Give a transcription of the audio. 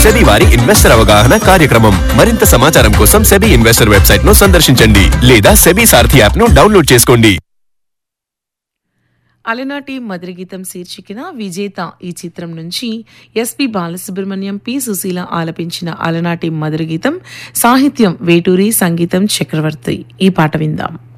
SEBI వారి investor అవగాహన కార్యక్రమం. మరింత సమాచారం కోసం సెబీ ఇన్వెస్టర్ వెబ్సైట్ ను సందర్శించండి లేదా సెబీ సారథి యాప్ ను డౌన్లోడ్ చేసుకోండి. అలనాటి మధుర గీతం శీర్షికన విజేత ఈ చిత్రం నుంచి ఎస్పి బాలసుబ్రహ్మణ్యం, పి సుశీల ఆలపించిన అలనాటి మధుర గీతం, సాహిత్యం వేటూరి, సంగీతం చక్రవర్తి. ఈ పాట విందాం.